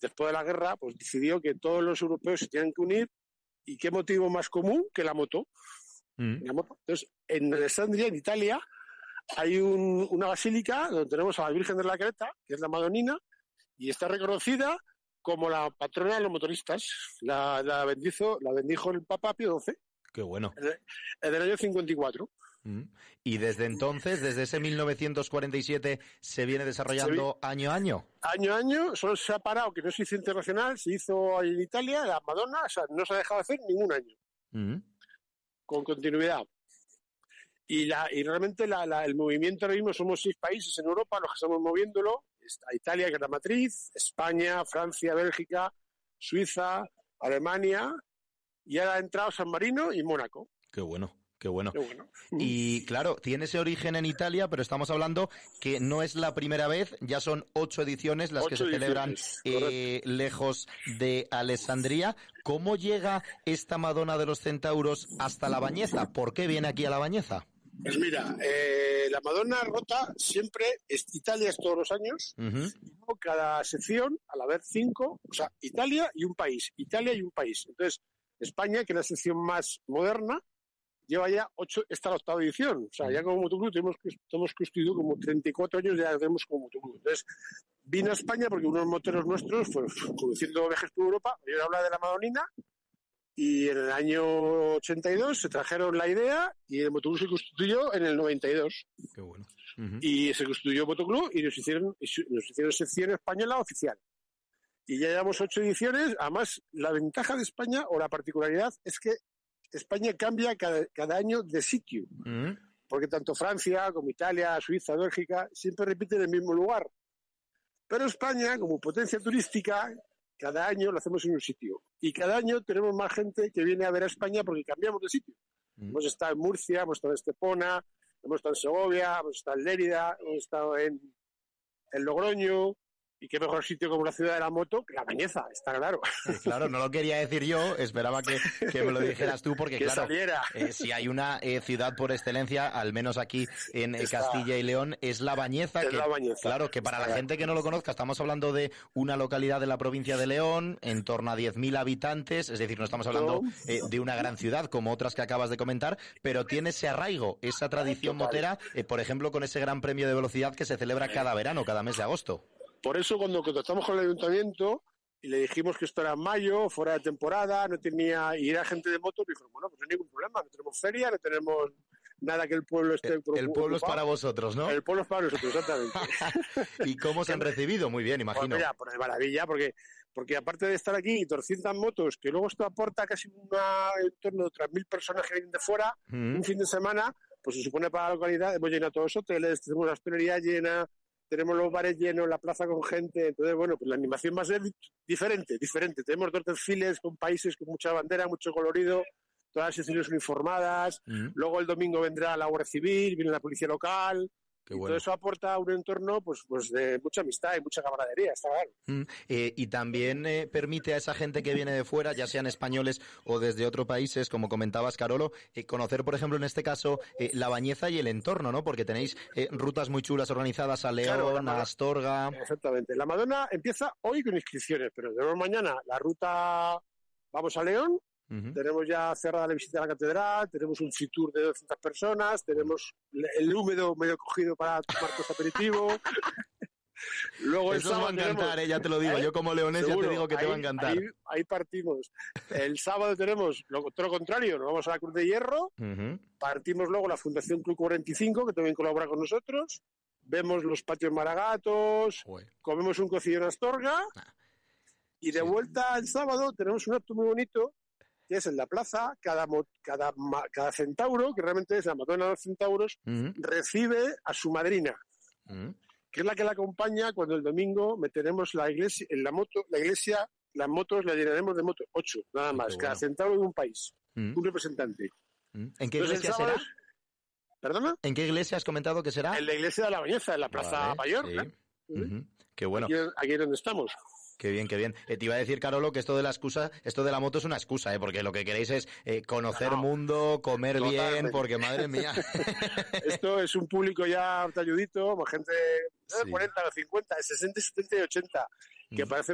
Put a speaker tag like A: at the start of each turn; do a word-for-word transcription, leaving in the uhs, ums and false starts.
A: después de la guerra, pues decidió que todos los europeos se tienen que unir. ¿Y qué motivo más común que la moto? Mm. La moto. Entonces, en Alessandria, en Italia, hay un, una basílica donde tenemos a la Virgen de la Creta, que es la Madonina, y está reconocida como la patrona de los motoristas. La, la, bendizo, la bendijo el Papa Pío doce.
B: Qué bueno.
A: En, en el año cincuenta y cuatro.
B: Mm. Y desde entonces, desde ese mil novecientos cuarenta y siete, se viene desarrollando se vi... año a año.
A: Año a año, solo se ha parado, que no se hizo internacional, se hizo en Italia, la Madonna, o sea, no se ha dejado de hacer ningún año. Mm. Con continuidad. Y, la, y realmente la, la, el movimiento ahora mismo somos seis países en Europa los que estamos moviéndolo. Está Italia, que es la matriz, España, Francia, Bélgica, Suiza, Alemania, y ahora ha entrado San Marino y Mónaco.
B: Qué bueno. Qué bueno.
A: Qué bueno.
B: Y claro, tiene ese origen en Italia, pero estamos hablando que no es la primera vez, ya son ocho ediciones las ocho que se celebran eh, lejos de Alessandria. ¿Cómo llega esta Madonna de los Centauros hasta La Bañeza? ¿Por qué viene aquí a La Bañeza?
A: Pues mira, eh, la Madonna rota siempre, es, Italia es todos los años, uh-huh. Y luego cada sección, al haber cinco, o sea, Italia y un país, Italia y un país. Entonces, España, que es la sección más moderna, lleva ya ocho, esta la octava edición. O sea, ya como motoclub tenemos, hemos construido como treinta y cuatro años, ya tenemos como motoclub. Entonces, vino a España porque unos moteros nuestros fueron conduciendo viajes por Europa, yo habla de la Madonina, y en el año ochenta y dos se trajeron la idea y el motoclub se constituyó en el noventa y dos.
B: Qué bueno. Uh-huh.
A: Y se constituyó motoclub y nos hicieron, nos hicieron sección española oficial. Y ya llevamos ocho ediciones. Además, la ventaja de España o la particularidad es que España cambia cada, cada año de sitio, uh-huh. Porque tanto Francia como Italia, Suiza, Bélgica, siempre repiten el mismo lugar. Pero España, como potencia turística, cada año lo hacemos en un sitio. Y cada año tenemos más gente que viene a ver a España porque cambiamos de sitio. Uh-huh. Hemos estado en Murcia, hemos estado en Estepona, hemos estado en Segovia, hemos estado en Lérida, hemos estado en, en Logroño. Y qué mejor sitio como la ciudad de la moto que La Bañeza, está claro.
B: Sí, claro, no lo quería decir yo, esperaba que, que me lo dijeras tú, porque
A: que
B: claro,
A: eh,
B: si hay una eh, ciudad por excelencia, al menos aquí en eh, Castilla y León, es La Bañeza.
A: Es
B: que,
A: La Bañeza.
B: Claro, que para
A: está
B: la gente que no lo conozca, estamos hablando de una localidad de la provincia de León, en torno a diez mil habitantes, es decir, no estamos hablando eh, de una gran ciudad como otras que acabas de comentar, pero tiene ese arraigo, esa tradición
A: Total.
B: motera, eh, por ejemplo, con ese gran premio de velocidad que se celebra cada verano, cada mes de agosto.
A: Por eso cuando contactamos con el ayuntamiento y le dijimos que esto era en mayo, fuera de temporada, no tenía, y era gente de moto, dijo, bueno, pues no hay ningún problema, no tenemos feria, no tenemos nada que el pueblo esté...
B: El, el pueblo es para vosotros, ¿no?
A: El pueblo es para nosotros, exactamente.
B: ¿Y cómo se han recibido? Muy bien, imagino.
A: Pues mira, pues de maravilla, porque, porque aparte de estar aquí doscientas motos, que luego esto aporta casi una, en torno a otras mil personas que vienen de fuera, mm. un fin de semana, pues se supone para la localidad, hemos llenado todos los hoteles, tenemos la hostelería llena, tenemos los bares llenos, la plaza con gente, entonces, bueno, pues la animación va a ser diferente, diferente. Tenemos dos desfiles con países con mucha bandera, mucho colorido, todas las secciones uniformadas, mm. luego el domingo vendrá la Guardia Civil, viene la policía local, Qué y bueno. todo eso aporta un entorno pues pues de mucha amistad y mucha camaradería, está claro.
B: Mm. Eh, y también eh, permite a esa gente que viene de fuera, ya sean españoles o desde otros países, como comentabas, Carolo, eh, conocer, por ejemplo, en este caso, eh, La Bañeza y el entorno, ¿no? Porque tenéis eh, rutas muy chulas organizadas a León, claro, a Astorga...
A: Exactamente. La Madonna empieza hoy con inscripciones, pero tenemos mañana la ruta... Vamos a León, uh-huh. tenemos ya cerrada la visita a la catedral, tenemos un fitur de doscientas personas, tenemos el húmedo medio cogido para tomar cosas aperitivo. Luego
B: eso va a encantar, tenemos, eh, ya te lo digo. ¿eh? Yo como leonés ya te digo que ahí, te va a encantar.
A: Ahí, ahí partimos. El sábado tenemos lo, todo lo contrario, nos vamos a la Cruz de Hierro, uh-huh. partimos luego la Fundación Club cuarenta y cinco, que también colabora con nosotros, vemos los patios maragatos, Uy. comemos un cocido en Astorga, ah. y de sí. vuelta el sábado tenemos un acto muy bonito, que es en la plaza, cada, cada, cada centauro, que realmente es la Madonna de los Centauros, uh-huh. recibe a su madrina. Uh-huh. que es la que la acompaña cuando el domingo meteremos la iglesia, en la moto, la iglesia, las motos la llenaremos de motos, ocho, nada más, bueno. cada centauro de un país, mm. un representante.
B: Mm. ¿En qué Entonces, iglesia sábado, será?
A: ¿Perdona?
B: ¿En qué iglesia has comentado que será?
A: En la iglesia de la Bañeza, en la Plaza vale, Mayor.
B: Sí.
A: ¿no?
B: Uh-huh. Qué bueno.
A: Aquí, aquí es donde estamos.
B: Qué bien, qué bien. Eh, te iba a decir, Carolo, que esto de la excusa, esto de la moto es una excusa, ¿eh? Porque lo que queréis es eh, conocer no, mundo, comer totalmente. bien, porque madre mía.
A: Esto es un público ya talludito, gente de sí. cuarenta, cincuenta, sesenta, setenta y ochenta, que mm. parece